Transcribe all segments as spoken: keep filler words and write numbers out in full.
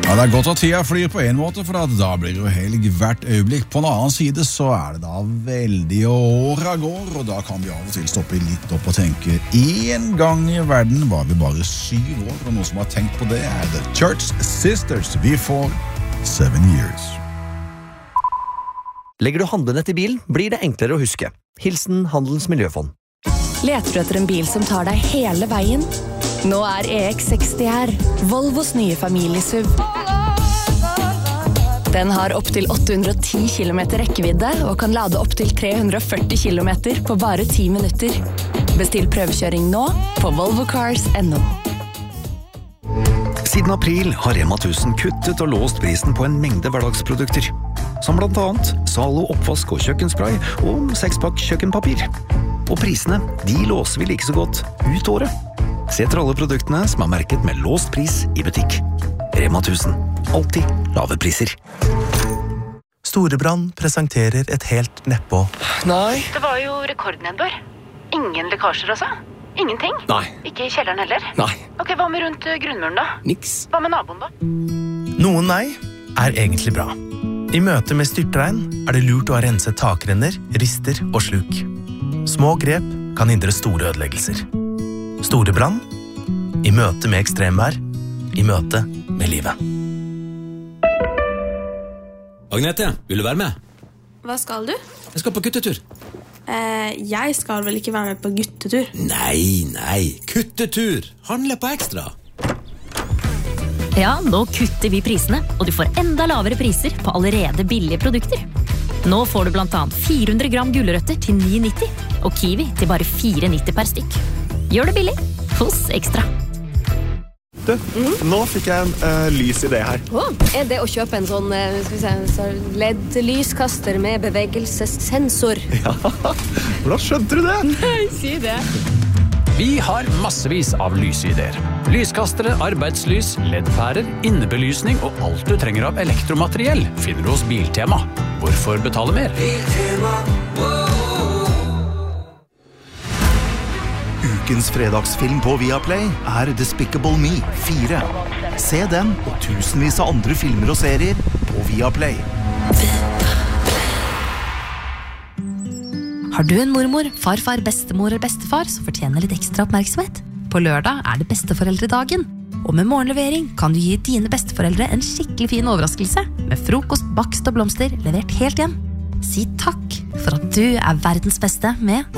Ja, det er godt at tida flyr på en måte, for da blir det jo helg hvert øyeblikk. På en annen side så er det da veldig åra går, og da kan vi av og til stoppe litt opp og tenke en gang i verden var vi bare syv år, og noen som har tenkt på det er The Church Sisters Before Seven Years. Legger du handlene til bilen, blir det enklere å huske. Hilsen Handelens Miljøfond. Leter du etter en bil som tar deg hele veien? Nå er E X seksti her, Volvos nye familiesuv. Den har opp til åtte hundre og ti kilometer rekkevidde og kan lade opp til tre hundre og førti kilometer på bare ti minutter. Bestill prøvekjøring nå på volvo cars punktum no. Siden april har Rema tusen kuttet og låst prisen på en mengde hverdagsprodukter. Som blant annet Zalo oppvask og kjøkkenspray og sekspakk kjøkkenpapir. Og prisene, de låser vi like så godt ut året. Se etter alle produktene som er merket med låst pris i butikk. Rema tusen. Alltid lave priser. Storebrand presenterer et helt neppå. Nei. Det var jo rekordnedbør. Ingen lekkasjer altså? Ingenting? Nei. Ikke i kjelleren heller? Nei. Ok, hva med rundt grunnmuren da? Niks. Hva med naboen da? Noen nei er egentlig bra. I møte med styrtregn er det lurt å ha renset takrenner, rister og sluk. Små grep kan hindre store ødeleggelser. Storebrand, i møte med ekstremvær, i møte med livet. Agnete, vil du være med? Hva skal du? Jeg skal på guttetur. Eh, jeg skal vel ikke være med på guttetur? Nei, nei, kuttetur. Handle på ekstra. Ja, nå kutter vi prisene, og du får enda lavere priser på allerede billige produkter. Nå får du blant annet fire hundre gram gulrøtter til ni nitti, og kiwi til bare fire nitti per stykk. Gjør det billig hos Ekstra. Du, mm. nå fikk jeg en uh, lys idé her. Oh, er det å kjøpe en sånn uh, skal vi se, så L E D-lyskaster med bevegelsessensor? Ja, hvordan skjønte du det? Nei, si det. Vi har massevis av lysideer. Lyskastere, arbeidslys, L E D-pærer, innebelysning og alt du trenger av elektromateriell finner du hos Biltema. Hvorfor betale mer? Biltema, wow. Ukens fredagsfilm på Viaplay er Despicable Me fire. Se den og tusenvis av andre filmer og serier på Viaplay. Har du en mormor, farfar, bestemor eller bestefar som fortjener litt ekstra oppmerksomhet? På lørdag er det besteforeldredagen. Og med morgenlevering kan du gi dine besteforeldre en skikkelig fin overraskelse med frokost, bakst og blomster levert helt hjem. Si takk for at du er verdens beste med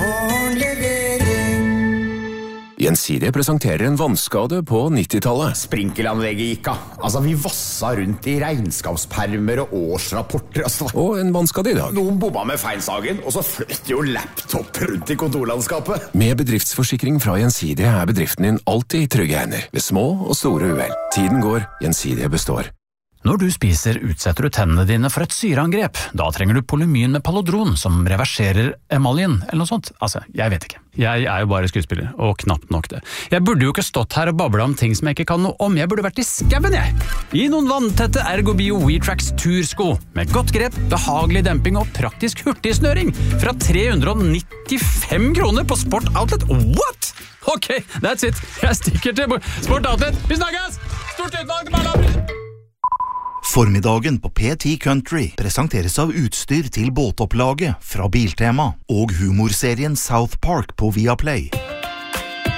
Gjensidige presenterer en vannskade på nittitallet. Sprinkelanlegget gikk av. Altså, vi vassa rundt i regnskapspermer og årsrapporter. Altså. Og en vannskade i dag. Noen bomba med feilsagen, og så fløt jo laptop rundt i kontorlandskapet. Med bedriftsforsikring fra Gjensidige er bedriften din alltid i trygge hender. Ved små og store uhell. Tiden går, Gjensidige består. Når du spiser, utsetter du tennene dine for et syreangrep. Da trenger du Polymyn med Palodron, som reverserer emaljen, eller noe sånt. Altså, jeg vet ikke. Jeg er jo bare skuespiller, og knapt nok det. Jeg burde jo ikke stått her og babla om ting som jeg ikke kan noe om. Jeg burde vært i skauen, jeg! I noen vanntette Ergobio WeTrax tursko, med godt grep, behagelig demping og praktisk hurtigsnøring, fra tre hundre og nittifem kroner på Sport Outlet. What?! Ok, that's it. Jeg stikker til Sport Outlet. Vi snakkes! Stort utvalg, bare la... Formiddagen på P ti Country presenteres av utstyr til båtopplaget fra Biltema og humorserien South Park på Viaplay.